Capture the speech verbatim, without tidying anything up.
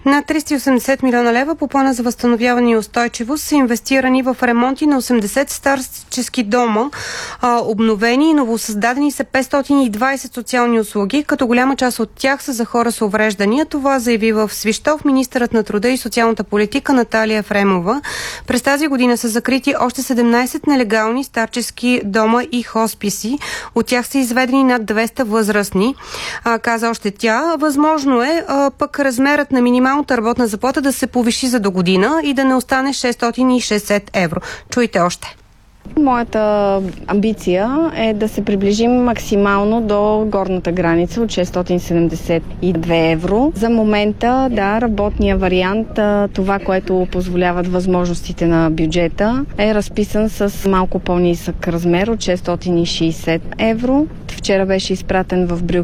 Над триста и осемдесет милиона лева по плана за възстановяване и устойчивост са инвестирани в ремонти на осемдесет старчески дома. А, обновени и новосъздадени са петстотин и двадесет социални услуги, като голяма част от тях са за хора с увреждания. Това заяви в Свищов министърът на труда и социалната политика Наталия Ефремова. През тази година са закрити още седемнадесет нелегални старчески дома и хосписи. От тях са изведени над двеста възрастни. А, каза още тя, възможно е а, пък размерът на минималната работна заплата да се повиши за до година и да не остане шестстотин и шестдесет евро. Чуйте още. Моята амбиция е да се приближим максимално до горната граница от шестстотин седемдесет и две евро. За момента, да, работният вариант, това, което позволяват възможностите на бюджета, е разписан с малко по-нисък размер от шестстотин и шестдесет евро. Вчера беше изпратен в Брюксел